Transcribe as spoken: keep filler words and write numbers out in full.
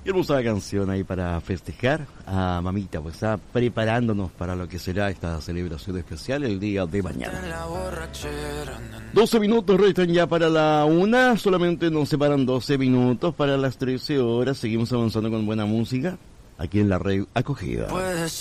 Qué hermosa canción ahí para festejar a mamita, pues está preparándonos para lo que será esta celebración especial el día de mañana. doce minutos restan ya para la una, solamente nos separan doce minutos para las trece horas. Seguimos avanzando con buena música aquí en la red acogida. Puedes